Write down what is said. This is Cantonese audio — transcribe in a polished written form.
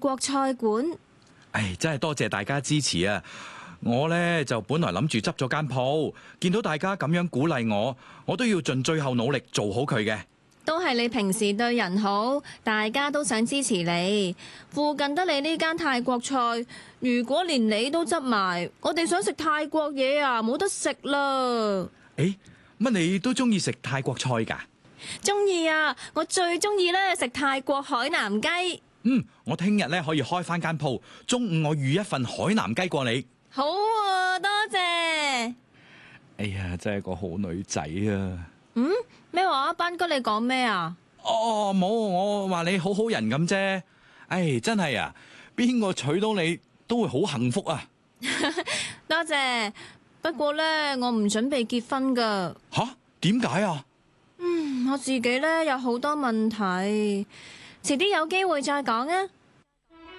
國菜館。 真係多謝大家支持啊！我呢就本來諗住執咗間鋪，見到大家咁樣鼓勵我都要盡最後努力做好佢嘅。 都係你平時對人好，大家都想支持你。附近得你呢間泰國菜，如果連你都執埋，我哋想食泰國嘢啊，冇得食啦。 乜你都中意食泰國菜㗎？ 中意啊！我最中意咧食泰國海南雞。 我聽日咧可以開返間鋪，中午我預一份海南雞過你。 好啊，多謝。 哎呀，真係個好女仔啊！ 咩話？班哥你講咩啊？ 冇，我話你好好人咁啫。真係啊，邊個娶到你都會好幸福啊！ 多謝。不過咧，我唔準備結婚噶。 吓？點解啊？ 我自己咧有好多問題，遲啲有機會再講啊。